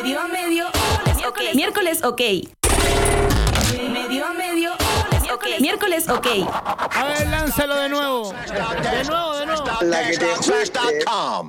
Medio a medio, miércoles, ok. Medio a medio, miércoles, ok. A ver, lánzalo de nuevo. De nuevo. La que te fuiste.